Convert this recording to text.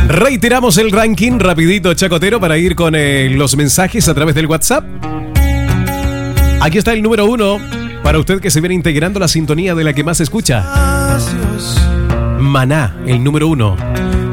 Reiteramos el ranking rapidito, chacotero, para ir con los mensajes a través del WhatsApp. Aquí está el número 1 para usted que se viene integrando la sintonía de la que más escucha. Maná, el número 1.